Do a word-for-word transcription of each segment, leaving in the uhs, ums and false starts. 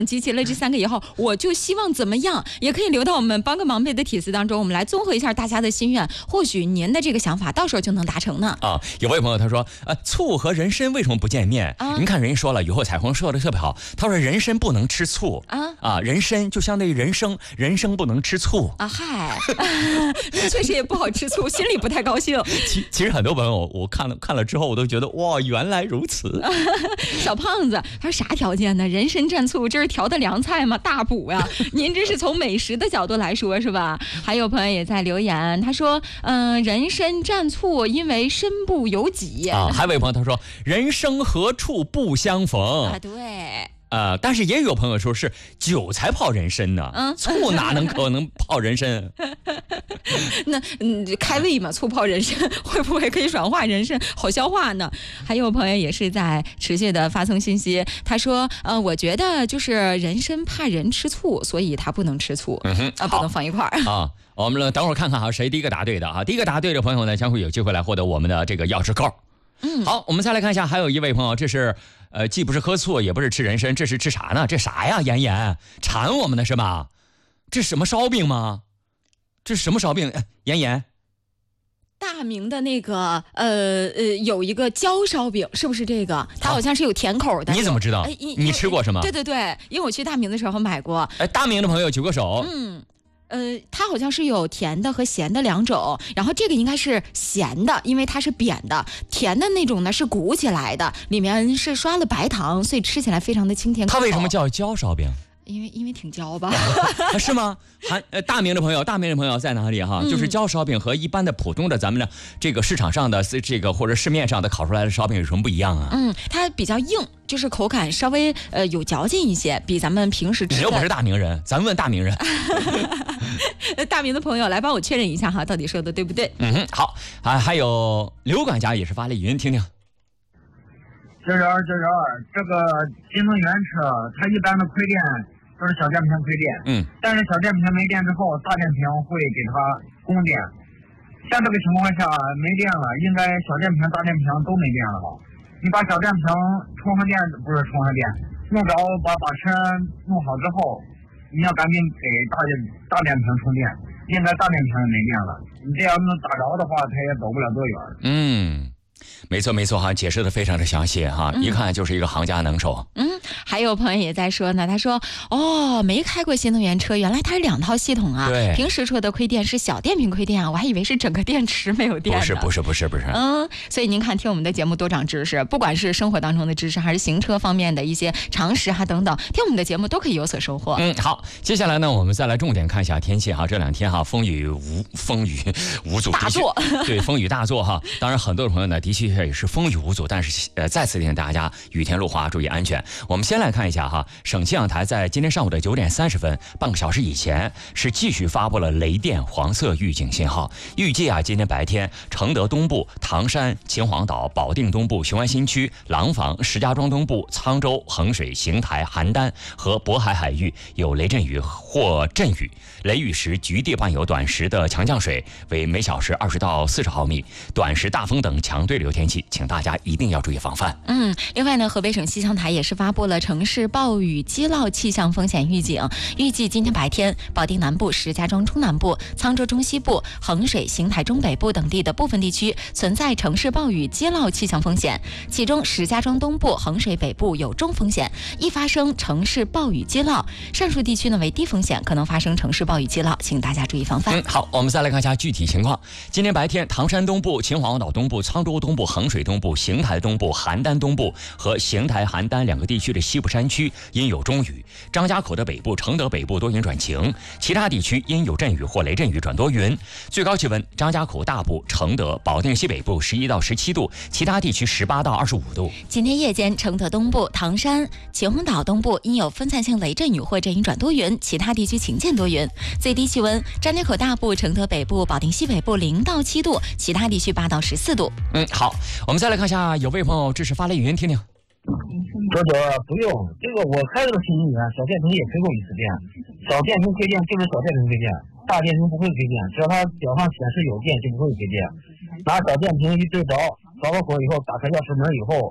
集齐了这三个以后，我就希望怎么样，也可以留到我们帮个忙呗的帖子当中，我们来综合一下大家的心愿，或许您的这个想法到时候就能达成呢。 啊，有位朋友他说，呃，醋和人参为什么不见面？啊、您看人家说了，雨后彩虹说的特别好，他说人参不能吃醋啊啊，人参就相当于人参，人参不能吃醋啊，嗨，那确实也不好吃醋，心里不太高兴。 其其实很多朋友我看了看了之后，我都觉得哇，原来如此。 小胖子他说啥条件呢？人参蘸醋，这是调的凉菜吗？大补呀！您这是从美食的角度来说是吧？还有朋友也在留言，他说，嗯、呃，人参蘸醋，因为身不由己啊。还有一位朋友他说，人生何处不相逢啊？对。 呃，但是也有朋友说是酒才泡人参呢，嗯，醋哪能可能泡人参？ 那嗯，开胃嘛，醋泡人参会不会可以软化人参，好消化呢？还有朋友也是在持续的发送信息，他说，呃，我觉得就是人参怕人吃醋，所以他不能吃醋，嗯哼，啊，不能放一块儿啊。我们等会儿看看哈，谁第一个答对的啊？第一个答对的朋友呢，将会有机会来获得我们的这个钥匙扣。嗯，好，我们再来看一下，还有一位朋友，这是呃，既不是喝醋，也不是吃人参，这是吃啥呢？这啥呀？妍妍馋我们的是吧？这什么烧饼吗？这是什么烧饼？妍妍， 大明的那个呃呃，有一个焦烧饼，是不是这个？它好像是有甜口的。 你怎么知道？哎、你吃过是吗？ 对对对，因为我去大明的时候买过。 哎，大明的朋友举个手。 嗯。呃，它好像是有甜的和咸的两种，然后这个应该是咸的，因为它是扁的，甜的那种呢是鼓起来的，里面是刷了白糖，所以吃起来非常的清甜可口。 它为什么叫焦烧饼？ 因为因为挺焦吧、 啊、是吗？还呃大明的朋友，大明的朋友在哪里哈？嗯、就是焦烧饼和一般的普通的咱们的这个市场上的这个或者市面上的烤出来的烧饼有什么不一样啊？ 嗯，它比较硬，就是口感稍微呃有嚼劲一些，比咱们平时吃的。 你又不是大明人，咱问大明人。 大明的朋友来帮我确认一下哈，到底说的对不对？ 嗯哼，好啊，还有刘管家也是发了语音，听听。 这是二，这是二，这个新能源车它一般的亏电都是小电瓶亏电，嗯，但是小电瓶没电之后，大电瓶会给它供电。像这个情况下没电了，应该小电瓶、大电瓶都没电了吧？你把小电瓶充上电，不是充上电，弄着把把车弄好之后，你要赶紧给大电大电瓶充电，应该大电瓶没电了。你这样能打着的话，它也走不了多远。 嗯。没错没错哈，解释的非常的详细哈、嗯，一看就是一个行家能手。 嗯，还有朋友也在说呢，他说哦，没开过新能源车，原来它是两套系统啊。 对， 平时说的亏电是小电瓶亏电啊，我还以为是整个电池没有电呢。 不是不是不是不是。 嗯，所以您看听我们的节目多长知识，不管是生活当中的知识，还是行车方面的一些常识哈等等，听我们的节目都可以有所收获。 嗯，好，接下来呢，我们再来重点看一下天气哈，这两天哈风雨无风雨无阻大作， 对，风雨大作哈。当然，很多的朋友呢，的确也是风雨无阻，但是呃，再次提醒大家雨天路滑，注意安全。我们先来看一下哈，省气象台在今天上午的九点三十分，半个小时以前是继续发布了雷电黄色预警信号。预计啊，今天白天承德东部、唐山、秦皇岛、保定东部、雄安新区、廊坊、石家庄东部、沧州、衡水、邢台、邯郸和渤海海域有雷阵雨或阵雨，雷雨时局地伴有短时的强降水，为每小时二十到四十毫米，短时大风等强对流天气，请大家一定要注意防范。 嗯，另外呢，河北省气象台也是发布了城市暴雨激涝气象风险预警，预计今天白天，保定南部、石家庄中南部、沧州中西部、衡水、邢台中北部等地的部分地区存在城市暴雨激涝气象风险，其中石家庄东部、衡水北部有中风险，易发生城市暴雨激涝；上述地区呢为低风险，可能发生城市暴雨激涝，请大家注意防范。 嗯，好，我们再来看一下具体情况。今天白天，唐山东部、秦皇岛东部、沧州东部、衡水东部、邢台东部、邯郸东部和邢台、邯郸两个地区的西部山区因有中雨，张家口的北部、承德北部多云转晴，其他地区因有阵雨或雷阵雨转多云。最高气温，张家口大部、承德、保定西北部十一到十七度，其他地区十八到二十五度。 今天夜间，承德东部、唐山、秦皇岛东部因有分散性雷阵雨或阵雨转多云，其他地区晴见多云。最低气温，张家口大部、承德北部、保定西北部零到七度，其他地区八到十四度。 嗯，好，我们再来看一下，有位朋友这是发来语音听听。 这个不用，这个我开这个新能源小电瓶也亏过一次电，小电瓶亏电就是小电瓶亏电，大电瓶不会亏电，只要它表上显示有电就不会亏电。拿小电瓶一对着，着了火以后，打开钥匙门以后，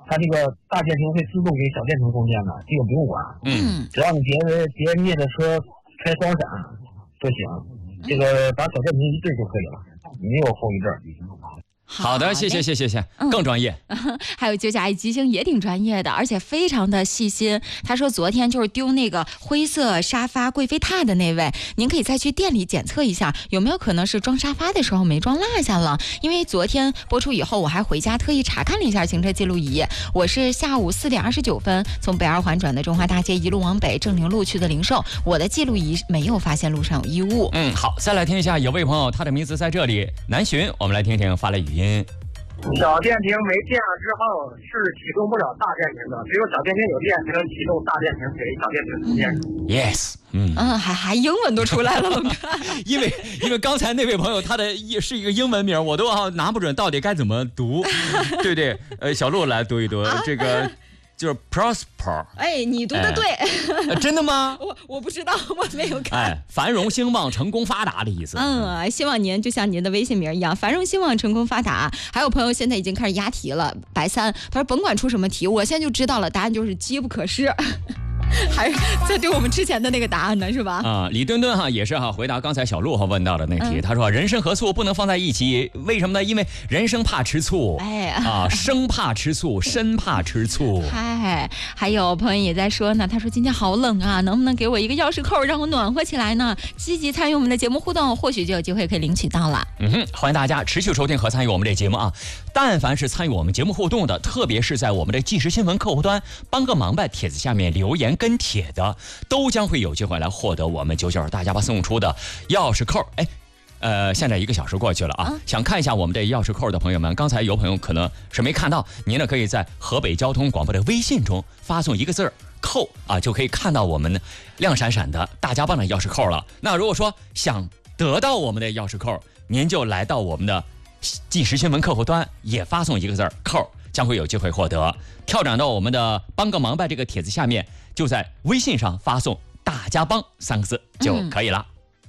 它这个大电瓶会自动给小电瓶供电的，这个不用管。 嗯， 只要你别人别人灭的车开双闪就行，这个把小电瓶一对就可以了，没有后遗症。 好的，谢谢谢谢谢谢，更专业。 嗯、还有九甲一吉星也挺专业的，而且非常的细心。他说昨天就是丢那个灰色沙发贵妃榻的那位，您可以再去店里检测一下，有没有可能是装沙发的时候没装落下了？因为昨天播出以后，我还回家特意查看了一下行车记录仪，我是下午四点二十九分从北二环转的中华大街，一路往北正宁路去的零售，我的记录仪没有发现路上有异物。 嗯，好，再来听一下，有位朋友他的名字在这里，南浔，我们来听听发来语音。 小电瓶没电了之后是启动不了大电瓶的，只有小电瓶有电才能启动大电瓶给小电瓶充电。 Yes， 嗯嗯，还还英文都出来了， 因为因为刚才那位朋友他的是一个英文名，我都啊拿不准到底该怎么读，对不对？呃，小鹿来读一读、啊、这个。就是 prosper， 哎，你读的对、 哎，真的吗？ 我我不知道，我没有看。 哎，繁荣兴旺、成功发达的意思。 嗯，希望您就像您的微信名一样，繁荣兴旺、成功发达。还有朋友现在已经开始押题了，白三他说甭管出什么题，我现在就知道了，答案就是机不可失。还是在对我们之前的那个答案呢，是吧？ 啊，李墩墩哈也是哈回答刚才小鹿哈问到的那题，嗯、他说人参和醋不能放在一起，为什么呢？因为人参怕吃醋，哎啊，生怕吃醋，参怕吃醋。 嗨，还有朋友也在说呢，他说今天好冷啊，能不能给我一个钥匙扣让我暖和起来呢？积极参与我们的节目互动，或许就有机会可以领取到了。 嗯哼，欢迎大家持续收听和参与我们这节目啊！但凡是参与我们节目互动的，特别是在我们的即时新闻客户端帮个忙呗帖子下面留言跟帖的，都将会有机会来获得我们九九大家吧送出的钥匙扣。哎，呃，现在一个小时过去了啊，嗯、想看一下我们这钥匙扣的朋友们，刚才有朋友可能是没看到，您呢可以在河北交通广播的微信中发送一个字儿扣啊，就可以看到我们亮闪闪的大家帮的钥匙扣了。那如果说想得到我们的钥匙扣，您就来到我们的即时新闻客户端，也发送一个字儿扣，将会有机会获得。跳转到我们的帮个忙呗这个帖子下面，就在微信上发送大家帮三个字就可以了。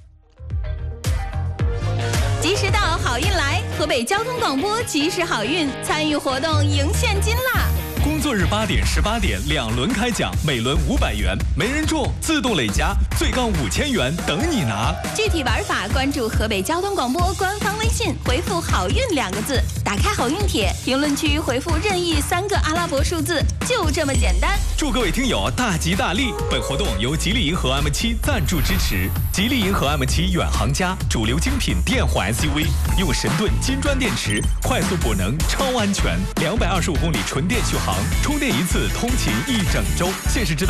及时到，好运来！河北交通广播及时好运，参与活动赢现金啦！ 工作日八点、十八点两轮开奖，每轮五百元，没人中自动累加，最高五千元等你拿。 具体玩法关注河北交通广播官方微信，回复“好运”两个字，打开好运帖，评论区回复任意三个阿拉伯数字，就这么简单。 祝各位听友大吉大利！本活动由吉利银河 M 七 赞助支持。吉利银河 M 七 远航家，主流精品电混 S U V， 用神盾金砖电池，快速补能，超安全，两百二十五公里纯电续航。充电一次通勤一整周，限时指导。